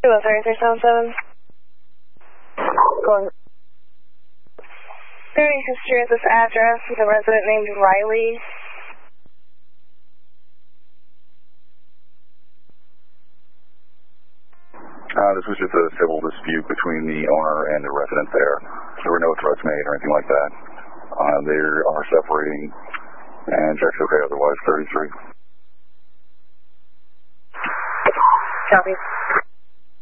3377. Going. There any history of this address with a resident named Riley? This was just a civil dispute between the owner and the resident there. There were no threats made or anything like that. They are separating, and check's okay otherwise, 33. Copy.